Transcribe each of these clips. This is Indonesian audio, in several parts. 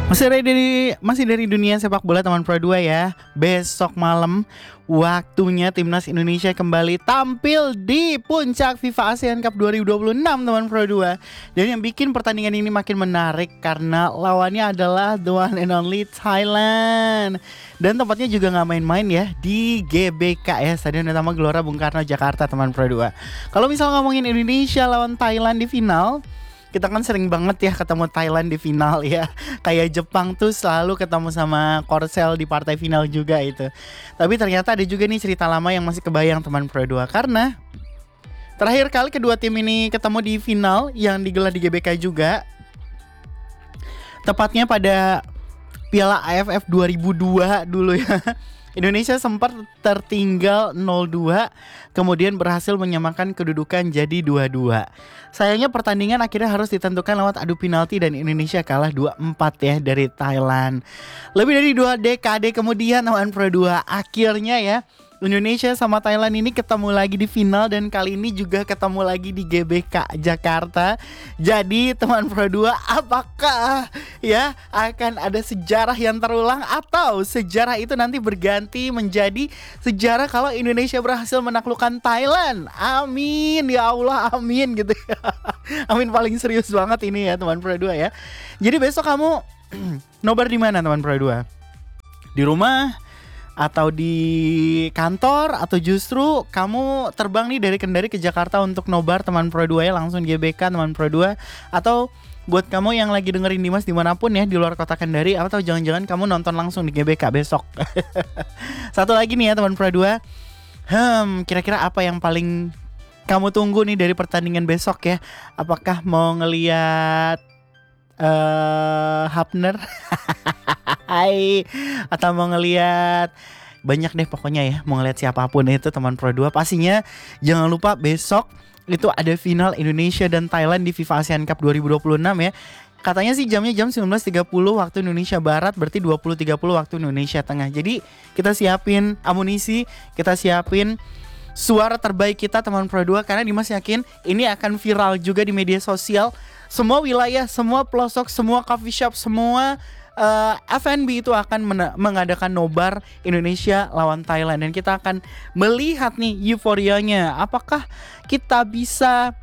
Masih dari dunia sepak bola teman Pro 2 ya. Besok malam waktunya timnas Indonesia kembali tampil di puncak FIFA ASEAN Cup 2026 teman Pro 2. Dan yang bikin pertandingan ini makin menarik karena lawannya adalah the one and only Thailand. Dan tempatnya juga nggak main-main ya, di GBK ya, Stadion Utama Gelora Bung Karno Jakarta teman Pro 2. Kalau misal ngomongin Indonesia lawan Thailand di final, kita kan sering banget ya ketemu Thailand di final ya. Kayak Jepang tuh selalu ketemu sama Korsel di partai final juga itu. Tapi ternyata ada juga nih cerita lama yang masih kebayang teman Pro 2. Karena terakhir kali kedua tim ini ketemu di final yang digelar di GBK juga, tepatnya pada Piala AFF 2002 dulu ya. Indonesia sempat tertinggal 0-2, kemudian berhasil menyamakan kedudukan jadi 2-2. Sayangnya pertandingan akhirnya harus ditentukan lewat adu penalti dan Indonesia kalah 2-4 ya dari Thailand. Lebih dari 2 dekade kemudian teman Pro 2, akhirnya ya Indonesia sama Thailand ini ketemu lagi di final, dan kali ini juga ketemu lagi di GBK Jakarta. Jadi teman Pro 2, apakah ya akan ada sejarah yang terulang atau sejarah itu nanti berganti menjadi sejarah kalau Indonesia berhasil menaklukkan Thailand? Amin ya Allah, amin gitu ya. Amin paling serius banget ini ya teman Pro 2 ya. Jadi besok kamu nobar di mana teman Pro 2? Di rumah atau di kantor, atau justru kamu terbang nih dari Kendari ke Jakarta untuk nobar teman Pro 2 ya, langsung GBK teman Pro 2? Atau buat kamu yang lagi dengerin Dimas dimanapun ya di luar kota Kendari, atau jangan-jangan kamu nonton langsung di GBK besok? Satu lagi nih ya teman Pro 2, kira-kira apa yang paling kamu tunggu nih dari pertandingan besok ya? Apakah mau ngeliat Hapner Hai, atau mau ngelihat, banyak deh pokoknya ya, mau ngelihat siapapun itu teman Pro 2. Pastinya jangan lupa besok itu ada final Indonesia dan Thailand di FIFA ASEAN Cup 2026 ya. Katanya sih jamnya jam 19.30 waktu Indonesia Barat, berarti 20.30 waktu Indonesia Tengah. Jadi kita siapin amunisi, kita siapin suara terbaik kita teman Pro 2, karena Dimas yakin ini akan viral juga di media sosial. Semua wilayah, semua pelosok, semua coffee shop, semua F&B itu akan mengadakan nobar Indonesia lawan Thailand, dan kita akan melihat nih euforianya. Apakah kita bisa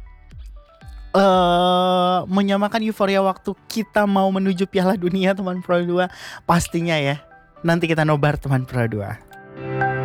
menyamakan euforia waktu kita mau menuju Piala Dunia teman Pro 2? Pastinya ya, nanti kita nobar teman Pro 2.